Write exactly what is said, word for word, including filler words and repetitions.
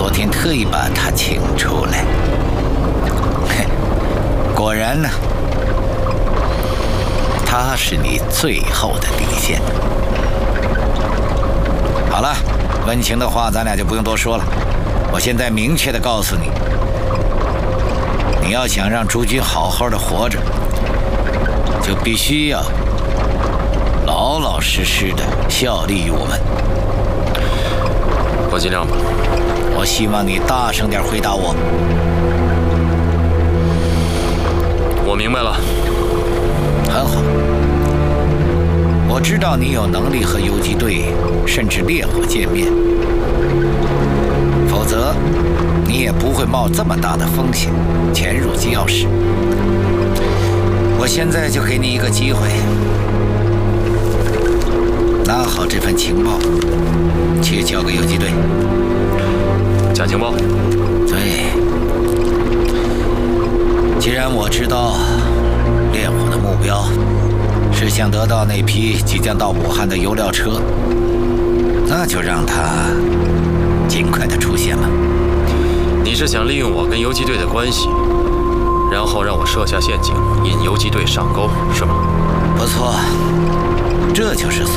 昨天特意把他请出来。嘿，果然呢，他是你最后的底线。好了，温情的话咱俩就不用多说了。我现在明确的告诉你，你要想让诸君好好的活着，就必须要老老实实的效力于我们。 我尽量吧。 我希望你大声点回答我。 我明白了。 很好。我知道你有能力和游击队甚至烈火见面，否则你也不会冒这么大的风险潜入机要室。我现在就给你一个机会，拿好这份情报，去交给游击队。 假情报？ 对。既然我知道烈火的目标是想得到那批即将到武汉的油料车，那就让他尽快的出现吧。 你是想利用我跟游击队的关系，然后让我设下陷阱，引游击队上钩，是吗？ 不错，这就是